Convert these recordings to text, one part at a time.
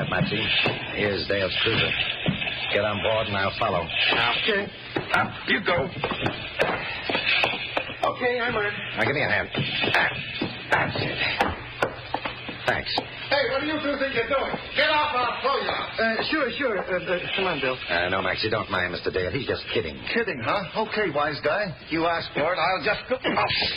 it, Maxie. Here's Dale's cruiser. Get on board and I'll follow. Okay. Up you go. Okay, I'm on. Now, give me a hand. That's it. Thanks. Hey, what do you two think you're doing? Get off or I'll throw you out. Sure. Come on, Bill. No, Maxie, don't mind Mr. Dale. He's just kidding. Kidding, huh? Okay, wise guy. You asked for it. I'll just go.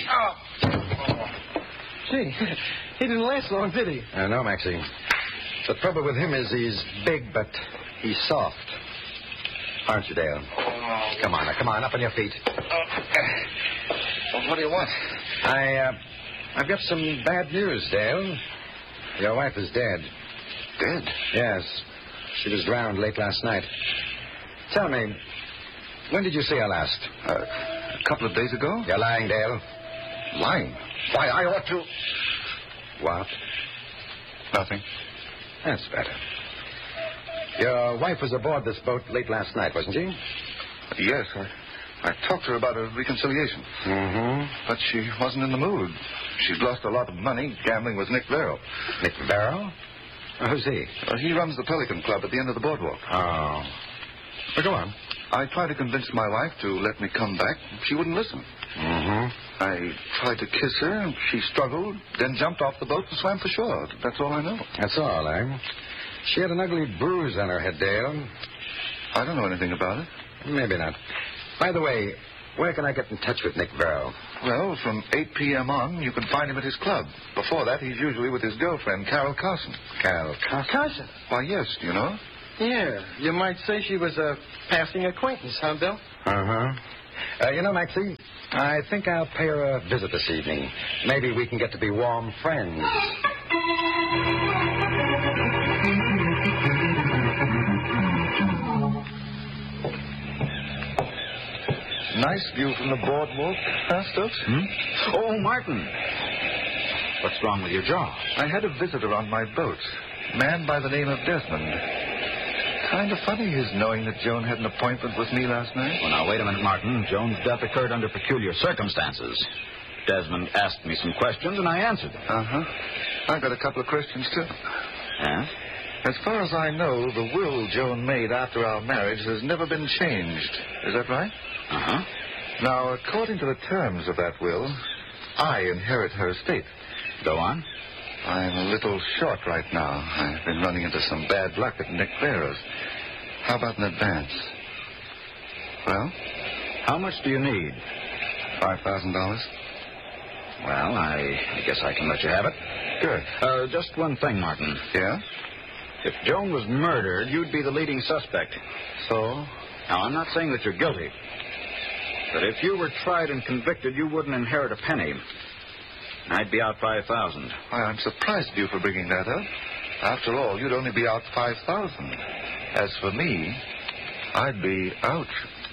Gee, he didn't last long, did he? No, Maxie. The trouble with him is he's big, but he's soft. Aren't you, Dale? Come on, up on your feet. Well, what do you want? I've got some bad news, Dale. Your wife is dead. Dead? Yes. She was drowned late last night. Tell me, when did you see her last? A couple of days ago. You're lying, Dale. Lying? Why, I ought to... What? Nothing. That's better. Your wife was aboard this boat late last night, wasn't she? Yes, I talked to her about a reconciliation. Mm-hmm. But she wasn't in the mood. She'd lost a lot of money gambling with Nick Barrow. Nick Barrow? Who's he? He runs the Pelican Club at the end of the boardwalk. Oh. Well, go on. I tried to convince my wife to let me come back. She wouldn't listen. Mm-hmm. I tried to kiss her, and she struggled, then jumped off the boat and swam for shore. That's all I know. That's all, eh? She had an ugly bruise on her head, Dale. I don't know anything about it. Maybe not. By the way, where can I get in touch with Nick Barrow? Well, from 8 p.m. on, you can find him at his club. Before that, he's usually with his girlfriend, Carol Carson. Carol Carson? Carson? Why, yes, you know. Yeah, you might say she was a passing acquaintance, huh, Bill? Uh-huh. You know, Maxie, I think I'll pay her a visit this evening. Maybe we can get to be warm friends. Nice view from the boardwalk, huh, Stokes? Oh, Martin. What's wrong with your jaw? I had a visitor on my boat. A man by the name of Desmond. Kind of funny his knowing that Joan had an appointment with me last night. Well, now, wait a minute, Martin. Joan's death occurred under peculiar circumstances. Desmond asked me some questions, and I answered them. Uh-huh. I got a couple of questions, too. Yeah? As far as I know, the will Joan made after our marriage has never been changed. Is that right? Uh-huh. Now, according to the terms of that will, I inherit her estate. Go on. I'm a little short right now. I've been running into some bad luck at Nick Barrow's. How about an advance? Well? How much do you need? $5,000. Well, I guess I can let you have it. Good. Just one thing, Martin. Yeah? If Joan was murdered, you'd be the leading suspect. So? Now, I'm not saying that you're guilty. But if you were tried and convicted, you wouldn't inherit a penny. I'd be out $5,000. Why, I'm surprised at you for bringing that up. After all, you'd only be out $5,000. As for me, I'd be out.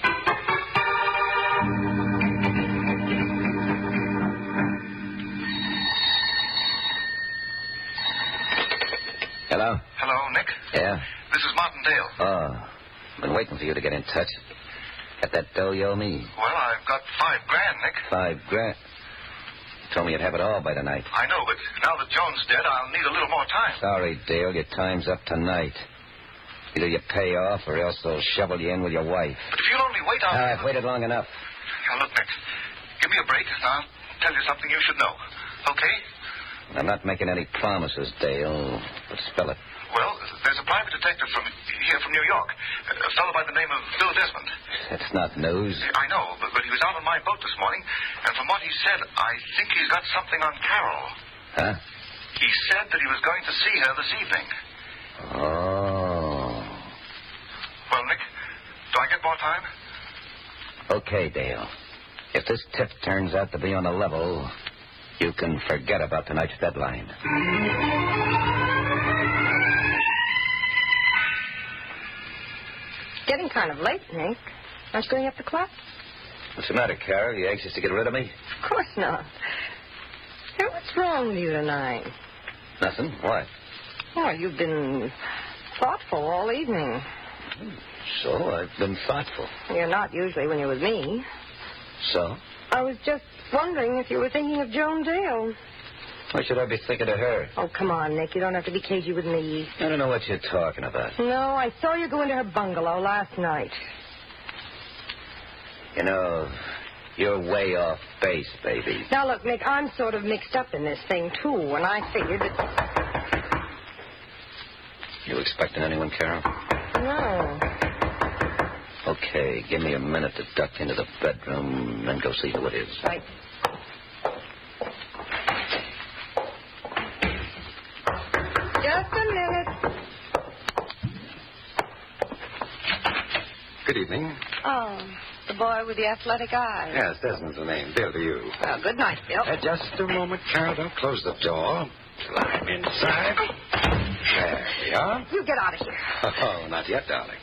Hello? Hello, Nick? Yeah? This is Martin Dale. Oh, been waiting for you to get in touch. Got that dough you owe me? Well, I've got $5,000, Nick. $5,000. Told me you'd have it all by tonight. I know, but now that Joan's dead, I'll need a little more time. Sorry, Dale. Your time's up tonight. Either you pay off or else they'll shovel you in with your wife. But if you'll only wait, I've waited long enough. Now, look, Nick, give me a break, and I'll tell you something you should know. Okay? I'm not making any promises, Dale, but spell it. Well, there's a private detective from New York, a fellow by the name of Bill Desmond. That's not news. I know, but he was out on my boat this morning, and from what he said, I think he's got something on Carol. Huh? He said that he was going to see her this evening. Oh. Well, Nick, do I get more time? Okay, Dale. If this tip turns out to be on a level, you can forget about tonight's deadline. Getting kind of late, Nick. Aren't you going up the clock? What's the matter, Carol? You anxious to get rid of me? Of course not. Hey, what's wrong with you tonight? Nothing. Why? Oh, you've been thoughtful all evening. So, I've been thoughtful. You're not usually when you're with me. So? I was just wondering if you were thinking of Joan Dale. Why should I be thinking of her? Oh, come on, Nick. You don't have to be cagey with me. I don't know what you're talking about. No, I saw you go into her bungalow last night. You know, you're way off base, baby. Now, look, Nick, I'm sort of mixed up in this thing, too, and I figured that... You expecting anyone, Carol? No. Okay, give me a minute to duck into the bedroom and then go see who it is. Right. Just a minute. Good evening. Oh, the boy with the athletic eyes. Yes, Desmond's the name. Bill, to you. Well, good night, Bill. Just a moment, Carol. Don't close the door till I'm inside. There we are. You get out of here. Oh, not yet, darling.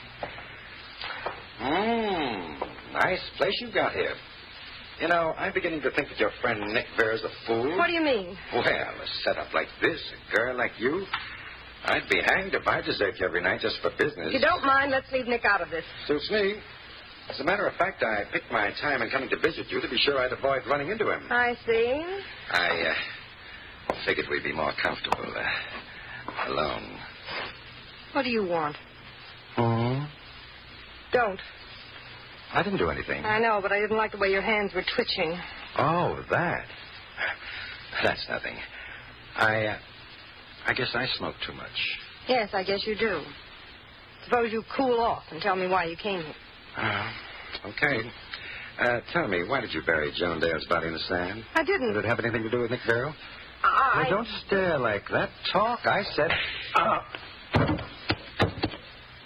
Nice place you've got here. You know, I'm beginning to think that your friend Nick Vera's a fool. What do you mean? Well, a setup like this, a girl like you, I'd be hanged if I desert you every night just for business. If you don't mind, let's leave Nick out of this. Suits me. As a matter of fact, I picked my time in coming to visit you to be sure I'd avoid running into him. I see. I figured we'd be more comfortable alone. What do you want? Hmm? Don't. I didn't do anything. I know, but I didn't like the way your hands were twitching. Oh, that. That's nothing. I guess I smoke too much. Yes, I guess you do. Suppose you cool off and tell me why you came here. Okay. Tell me, why did you bury Joan Dale's body in the sand? I didn't. Did it have anything to do with Nick Vero? Now, don't stare like that. Talk. I said...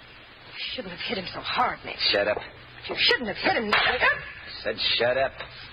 You shouldn't have hit him so hard, Nick. Shut up. You shouldn't have hit him, Nick. I said shut up.